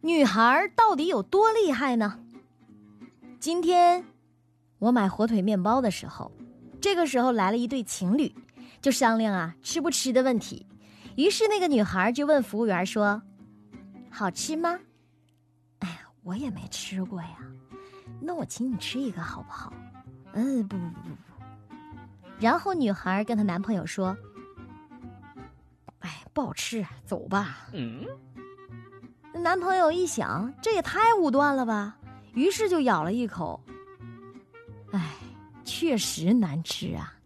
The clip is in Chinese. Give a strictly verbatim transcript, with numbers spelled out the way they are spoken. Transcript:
女孩到底有多厉害呢？今天我买火腿面包的时候，这个时候来了一对情侣，就商量啊吃不吃的问题。于是那个女孩就问服务员说：好吃吗？哎呀，我也没吃过呀，那我请你吃一个好不好？嗯，不不不不。然后女孩跟她男朋友说：哎，不好吃，走吧。嗯，男朋友一想，这也太武断了吧，于是就咬了一口。哎，确实难吃啊。